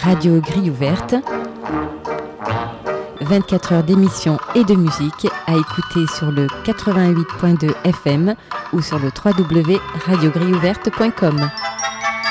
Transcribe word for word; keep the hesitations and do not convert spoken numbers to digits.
Radio Grille Ouverte. vingt-quatre heures d'émissions et de musique à écouter sur le quatre-vingt-huit point deux F M ou sur le w w w point radio grille ouverte point com.